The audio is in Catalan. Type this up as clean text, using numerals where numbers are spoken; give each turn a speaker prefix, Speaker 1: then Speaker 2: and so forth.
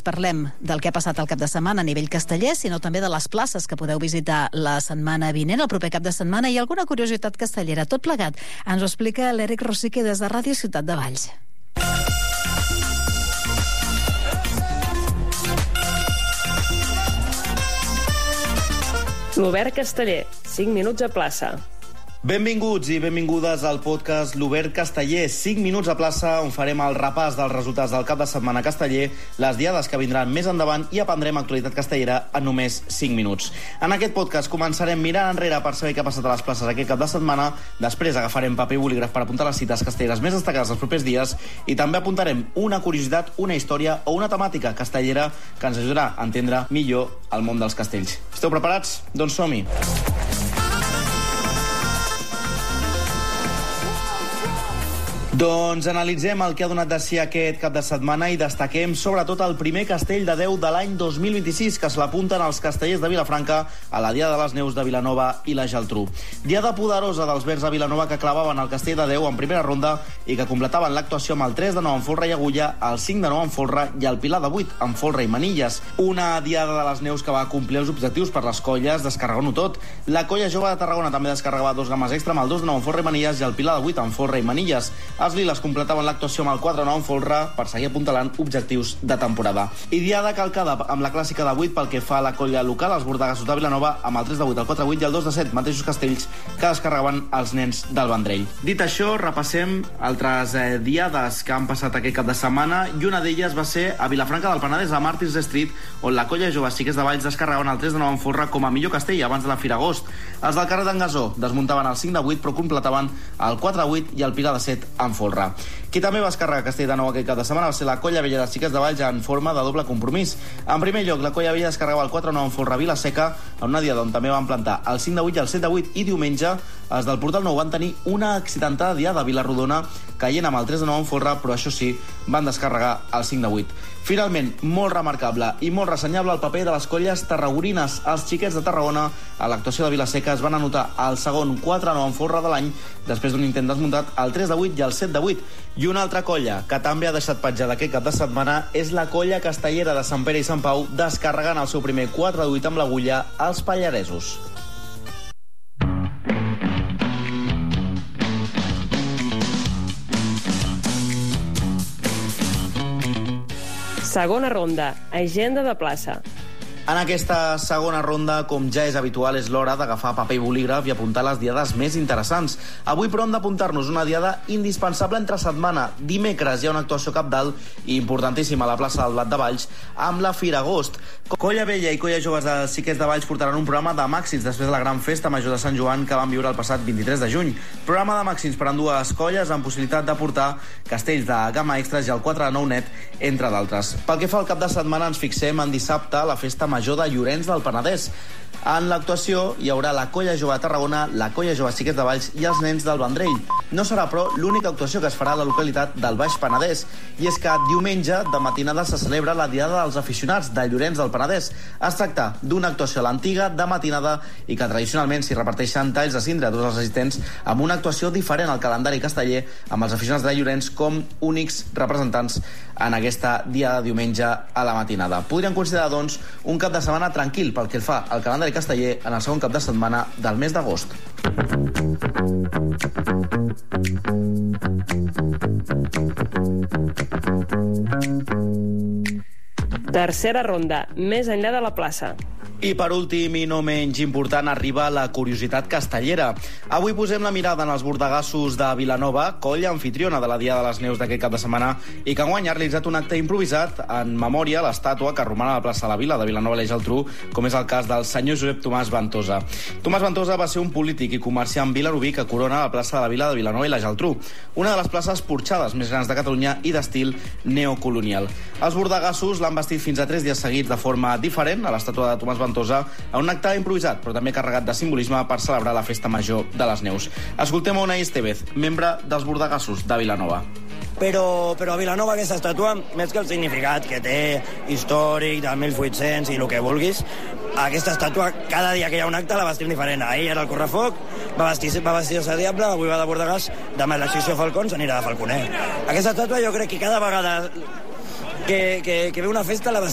Speaker 1: només parlem del que ha passat al cap de setmana a nivell casteller, sinó també de les places que podeu visitar la setmana vinent, el proper cap de setmana, i alguna curiositat castellera. Tot plegat ens ho explica l'Eric Rosique des de Ràdio Ciutat de Valls.
Speaker 2: L'Obert Casteller, 5 minuts a plaça.
Speaker 3: Benvinguts i benvingudes al podcast L'Obert Casteller, 5 minuts a plaça, on farem el repàs dels resultats del cap de setmana casteller, les diades que vindran més endavant i aprendrem actualitat castellera en només 5 minuts. En aquest podcast començarem mirant enrere per saber què ha passat a les places aquest cap de setmana, després agafarem paper i bolígraf per apuntar les cites castelleres més destacades dels propers dies i també apuntarem una curiositat, una història o una temàtica castellera que ens ajudarà a entendre millor el món dels castells. Esteu preparats? Doncs som-hi! Doncs analitzem el que ha donat de si aquest cap de setmana i destaquem sobretot el primer castell de Déu de l'any 2026 que se l'apunten els castellers de Vilafranca a la Diada de les Neus de Vilanova i la Geltrú. Diada poderosa dels Verds de Vilanova que clavaven el castell de Déu en primera ronda i que completaven l'actuació amb el 3 de 9 en folre i agulla, el 5 de 9 en folre i el pilar de 8 en folre i manilles. Una Diada de les Neus que va complir els objectius per les colles descarregant-ho tot. La colla jove de Tarragona també descarregava 2 games extra amb el 2 de 9 en folre i manilles i el pilar de 8 en folre i manilles. Els liles completaven l'actuació amb el 4-9 en folre per seguir apuntalant objectius de temporada. I diada calcada amb la clàssica de 8 pel que fa a la colla local, els bordegassos de Vilanova, amb el 3 de 8, el 4 de 8 i el 2 de 7, mateixos castells que descarregaven els nens del Vendrell. Dit això, repassem altres diades que han passat aquest cap de setmana i una d'elles va ser a Vilafranca del Penedès, a Martins Street, on la colla jove Xiquets de Valls descarregaven el 3 de 9 en folre com a millor castell abans de la Fira Agost. Els del carrer d'en Gasó desmuntaven el 5 de 8 però completaven el 4 de 8 i el pilar de 7 en folre. Qui també va descarregar castell de nou aquest cap de setmana va ser la colla vella de Xiquets de Valls en forma de doble compromís. En primer lloc, la colla vella descarregava el 4-9 en folre a Vilaseca, en una diada on també van plantar el 5 de 8 i el 7 de 8, i diumenge els del Portal Nou van tenir una accidentada diada a Vilarrodona, caient amb el 3 de 9 en folre, però això sí, van descarregar el 5 de 8. Finalment, molt remarcable i molt ressenyable el paper de les colles tarragorines. Els Xiquets de Tarragona, a l'actuació de Vilaseca, es van anotar el segon 4-9 en folre de l'any, després d'un intent desmuntat, el 3 de 8 i el 7 de 8. I una altra colla que també ha deixat petjada aquest cap de setmana és la colla castellera de Sant Pere i Sant Pau, descarregant el seu primer 4 de 8 amb l'agulla als Pallaresos.
Speaker 2: Segona ronda, agenda de plaça.
Speaker 3: En aquesta segona ronda, com ja és habitual, és l'hora d'agafar paper i bolígraf i apuntar les diades més interessants. Avui, però, hem d'apuntar-nos una diada indispensable entre setmana. Dimecres hi ha una actuació cabdal i importantíssima a la plaça del Blat de Valls amb la Fira Agost. Colla vella i colla joves de Xiquets de Valls portaran un programa de màxims després de la gran festa major de Sant Joan que van viure el passat 23 de juny. Programa de màxims per a dues colles amb possibilitat de portar castells de gamma extras i el 4 de 9 net, entre d'altres. Pel que fa al cap de setmana, ens fixem en dissabte a la festa major de Llorenç del Penedès. En l'actuació hi haurà la colla jove de Tarragona, la colla jove Xiquets de Valls i els nens del Vendrell. No serà, però, l'única actuació que es farà a la localitat del Baix Penedès. I és que diumenge de matinada se celebra la Diada dels Aficionats de Llorenç del Penedès. Es tracta d'una actuació a l'antiga de matinada i que tradicionalment s'hi reparteixen talls de cindre a tots els assistents amb una actuació diferent al calendari casteller, amb els aficionats de Llorenç com únics representants en aquesta Diada de diumenge a la matinada. Podríem considerar, doncs, un cap de setmana tranquil pel que fa al calendari casteller en el segon cap de setmana del mes d'agost.
Speaker 2: Tercera ronda, més enllà de la plaça.
Speaker 3: I per últim, i no menys important, arriba la curiositat castellera. Avui posem la mirada en els bordegassos de Vilanova, colla anfitriona de la Diada de les Neus d'aquest cap de setmana, i que enguany ha realitzat un acte improvisat en memòria a l'estàtua que romana a la plaça de la Vila de Vilanova i la Geltrú, com és el cas del senyor Josep Tomàs Ventosa. Tomàs Ventosa va ser un polític i comerciant vilaroví que corona la plaça de la Vila de Vilanova i la Geltrú, una de les places porxades més grans de Catalunya i d'estil neocolonial. Els bordegassos l'han vestit fins a 3 dies seguits de forma diferent a l'estàtua de Tomàs Ventosa, a un acte improvisat, però també carregat de simbolisme per celebrar la festa major de les Neus. Escoltem a Unai Estevez, membre dels bordegassos de Vilanova.
Speaker 4: Però a Vilanova aquesta estàtua, més que el significat que té històric, de 1800 i el que vulguis, aquesta estàtua, cada dia que hi ha un acte la vestim diferent. Ahir era el correfoc, va vestir-se de diable, avui va de bordegàs, demà l'exhibició Falcons anirà de falconer. Aquesta estàtua jo crec que cada vegada que ve una festa la